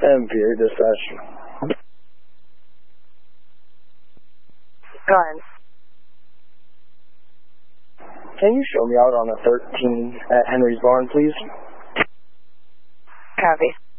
Imperial Dispatch. Go ahead. Can you show me out on a 13 at Henry's Barn, please? Copy.